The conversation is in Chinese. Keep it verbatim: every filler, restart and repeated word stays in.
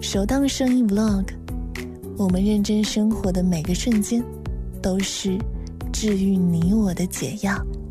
首档声音 vlog， 我们认真生活的每个瞬间，都是治愈你我的解药。